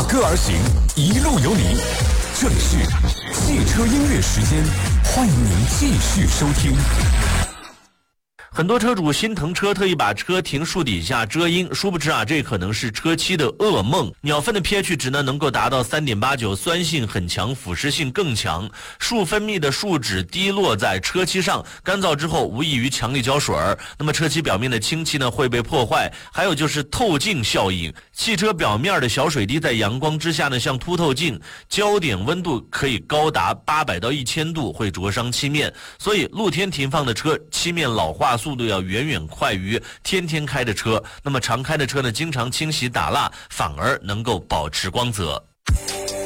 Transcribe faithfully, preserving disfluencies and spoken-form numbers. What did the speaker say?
歌而行，一路有你。这里是汽车音乐时间，欢迎您继续收听。 很多车主心疼车，特意把车停树底下遮阴，殊不知啊，这可能是车漆的噩梦。鸟粪的 pH 值呢能够达到 三点八九， 酸性很强，腐蚀性更强。树分泌的树脂滴落在车漆上，干燥之后无异于强力胶水儿，那么车漆表面的清漆呢会被破坏。还有就是透镜效应，汽车表面的小水滴在阳光之下呢像凸透镜，焦点温度可以高达八百到一千度，会灼伤漆面。所以露天停放的车漆面老化速度要远远快于天天开的车，那么常开的车呢，经常清洗打蜡，反而能够保持光泽。